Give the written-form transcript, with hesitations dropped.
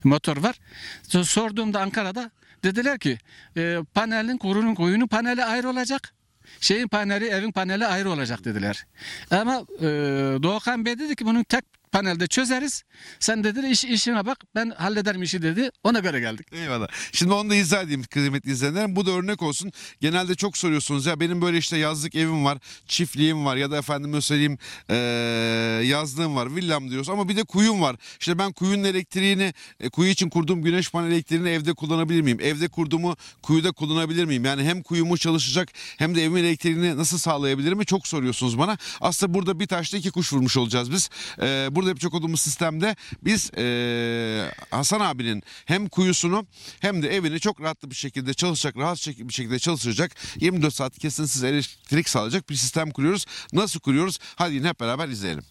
motor var. Sorduğumda Ankara'da dediler ki panelin kuyunun paneli ayrı olacak. Şeyin paneli, evin paneli ayrı olacak dediler. Ama Doğukan Bey dedi ki bunun tek panelde çözeriz. Sen dedi işine bak, ben hallederim işi dedi. Ona göre geldik. Eyvallah. Şimdi onu da izah edeyim kıymetli izleyenler. Bu da örnek olsun. Genelde çok soruyorsunuz ya, benim böyle işte yazlık evim var, çiftliğim var ya da efendime söyleyeyim yazlığım var, villam diyoruz ama bir de kuyum var. İşte ben kuyunun elektriğini, kuyu için kurduğum güneş panel elektriğini evde kullanabilir miyim? Evde kurduğumu kuyuda kullanabilir miyim? Yani hem kuyumu çalışacak hem de evimin elektriğini nasıl sağlayabilirim mi? Çok soruyorsunuz bana. Aslında burada bir taşla iki kuş vurmuş olacağız biz. Burada yapacak olduğumuz sistemde biz Hasan abinin hem kuyusunu hem de evini çok rahatlı bir şekilde çalışacak, rahat bir şekilde çalıştıracak, 24 saat kesintisiz elektrik sağlayacak bir sistem kuruyoruz. Nasıl kuruyoruz? Hadi yine hep beraber izleyelim.